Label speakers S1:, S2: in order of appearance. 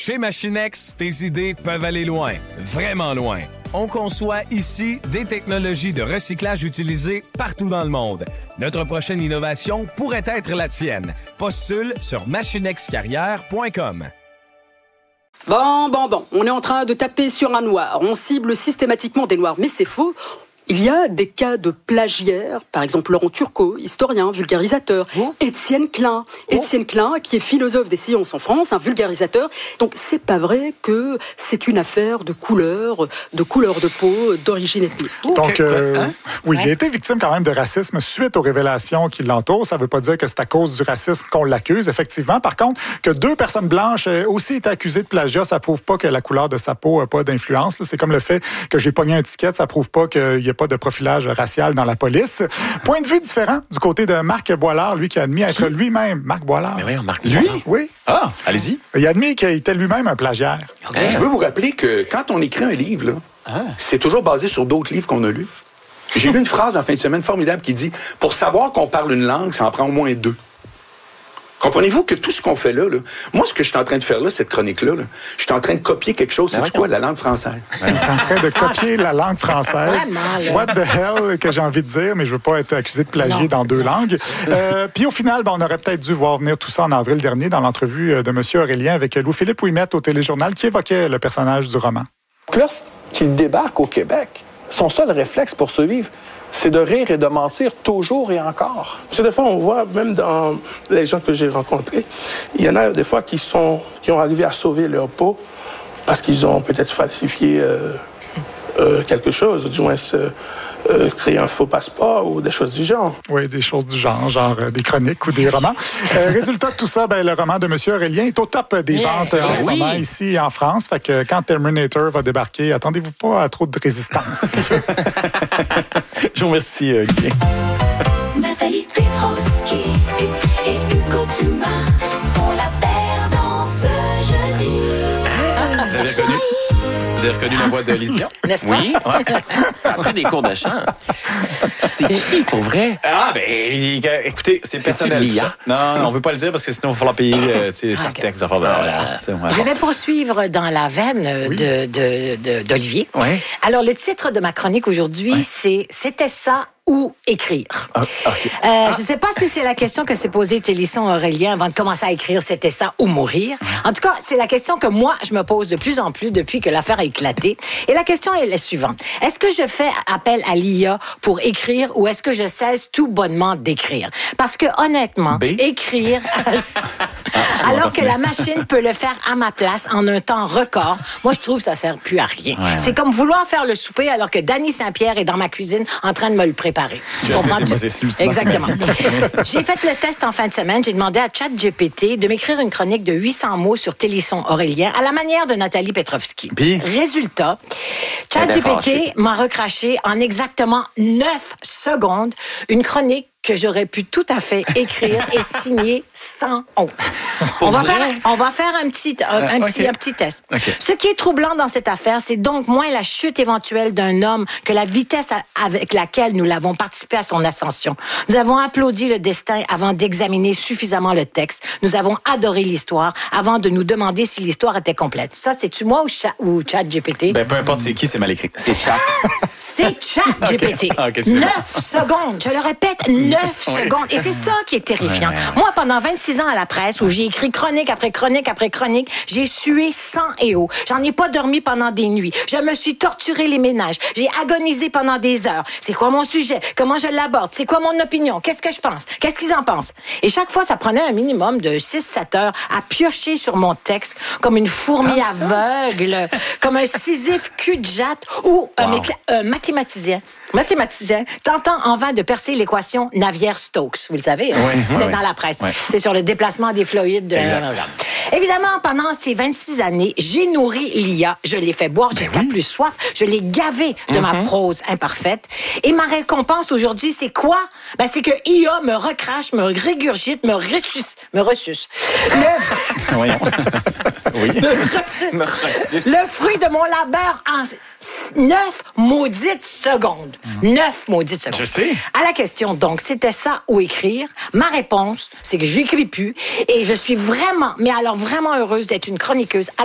S1: Chez Machinex, tes idées peuvent aller loin, vraiment loin. On conçoit ici des technologies de recyclage utilisées partout dans le monde. Notre prochaine innovation pourrait être la tienne. Postule sur machinexcarrière.com.
S2: Bon, on est en train de taper sur un noir. On cible systématiquement des noirs, mais c'est faux. Il y a des cas de plagiaires, par exemple Laurent Turcot, historien, vulgarisateur, Étienne Klein, qui est philosophe des sciences en France, un vulgarisateur. Donc c'est pas vrai que c'est une affaire de couleur de peau, d'origine ethnique.
S3: Donc, oui, il a été victime quand même de racisme suite aux révélations qui l'entourent. Ça veut pas dire que c'est à cause du racisme qu'on l'accuse, effectivement. Par contre, que 2 personnes blanches aient aussi été accusées de plagiat, ça prouve pas que la couleur de sa peau n'a pas d'influence. C'est comme le fait que j'ai pogné un ticket, ça prouve pas qu'il y a pas de profilage racial dans la police. Point de vue différent du côté de Marc Boilard, lui qui a admis être lui-même Marc Boilard.
S4: Mais oui, Marc
S3: Lui?
S4: Boilard.
S3: Oui.
S4: Ah, allez-y.
S3: Il a admis qu'il était lui-même un plagiaire.
S5: Okay. Je veux vous rappeler que quand on écrit un livre, là, c'est toujours basé sur d'autres livres qu'on a lus. J'ai lu une phrase en fin de semaine formidable qui dit « Pour savoir qu'on parle une langue, ça en prend au moins 2. » Comprenez-vous que tout ce qu'on fait là, moi, ce que je suis en train de faire là, cette chronique-là, je suis en train de copier quelque chose, c'est quoi, la langue française?
S3: Tu es en train de copier la langue française. What the hell, que j'ai envie de dire, mais je veux pas être accusé de plagier dans 2 langues. Puis au final, on aurait peut-être dû voir venir tout ça en avril dernier dans l'entrevue de M. Aurélien avec Louis-Philippe Ouimet au Téléjournal qui évoquait le personnage du roman.
S6: Lorsqu'il débarque au Québec, son seul réflexe pour survivre, c'est de rire et de mentir toujours et encore.
S7: Parce que des fois, on voit, même dans les gens que j'ai rencontrés, il y en a des fois qui ont arrivé à sauver leur peau parce qu'ils ont peut-être falsifié quelque chose, du moins créé un faux passeport ou des choses du genre.
S3: Oui, des choses du genre des chroniques ou des romans. Résultat de tout ça, le roman de M. Aurélien est au top des ventes en ce moment ici en France. Fait que quand Terminator va débarquer, attendez-vous pas à trop de résistance.
S4: Je vous remercie, Guy.
S8: Nathalie Petrowski et Hugo Dumas font la paire dans ce jeudi.
S4: Vous avez reconnu? Vous avez reconnu la voix de Lise Dion?
S9: N'est-ce pas?
S4: Oui. Après des cours de chant. C'est qui, pour vrai? Ah, écoutez, c'est personnel. Non, on veut pas le dire parce que sinon, il va falloir payer Sartec.
S9: Je vais poursuivre dans la veine d'Olivier.
S4: Oui.
S9: Alors, le titre de ma chronique aujourd'hui, c'est « C'était ça ou écrire ». Je ne sais pas si c'est la question que s'est posée Télisson Aurélien avant de commencer à écrire « C'était ça ou mourir ». En tout cas, c'est la question que moi, je me pose de plus en plus depuis que l'affaire a éclaté. Et la question est la suivante. Est-ce que je fais appel à l'IA pour écrire ou est-ce que je cesse tout bonnement d'écrire? Parce que honnêtement, écrire alors que la machine peut le faire à ma place en un temps record, moi, je trouve que ça ne sert plus à rien. C'est comme vouloir faire le souper alors que Dany Saint-Pierre est dans ma cuisine en train de me le préparer. Exactement. J'ai fait le test en fin de semaine. J'ai demandé à ChatGPT de m'écrire une chronique de 800 mots sur Télisson Aurélien à la manière de Nathalie Petrowski. Résultat, ChatGPT m'a recraché en exactement 9 secondes une chronique que j'aurais pu tout à fait écrire et signer sans honte. On va faire un petit test. Okay. Ce qui est troublant dans cette affaire, c'est donc moins la chute éventuelle d'un homme que la vitesse avec laquelle nous l'avons participé à son ascension. Nous avons applaudi le destin avant d'examiner suffisamment le texte. Nous avons adoré l'histoire avant de nous demander si l'histoire était complète. Ça, c'est-tu moi ou ChatGPT?
S4: Peu importe c'est qui, c'est mal écrit. C'est Chat.
S9: C'est ChatGPT. 9 secondes. Je le répète, 9 secondes. Et c'est ça qui est terrifiant. Moi, pendant 26 ans à la presse, où j'ai écrit chronique après chronique après chronique, j'ai sué sang et eau. J'en ai pas dormi pendant des nuits. Je me suis torturé les ménages. J'ai agonisé pendant des heures. C'est quoi mon sujet? Comment je l'aborde? C'est quoi mon opinion? Qu'est-ce que je pense? Qu'est-ce qu'ils en pensent? Et chaque fois, ça prenait un minimum de 6-7 heures à piocher sur mon texte comme une fourmi aveugle, comme un Sisyphe cul-de-jatte ou un mathématicien tentant en vain de percer l'équation Navier-Stokes. Vous le savez, c'est dans la presse. C'est sur le déplacement des fluides. Évidemment, pendant ces 26 années, j'ai nourri l'IA. Je l'ai fait boire jusqu'à plus soif. Je l'ai gavé de ma prose imparfaite. Et ma récompense aujourd'hui, c'est quoi? C'est que IA me recrache, me régurgite, me ressuce. Le fruit de mon labeur en 9 maudites secondes. 9 maudites secondes.
S4: Je sais.
S9: À la question, donc, c'était ça ou écrire? Ma réponse, c'est que j'écris plus et je suis vraiment, mais alors vraiment heureuse d'être une chroniqueuse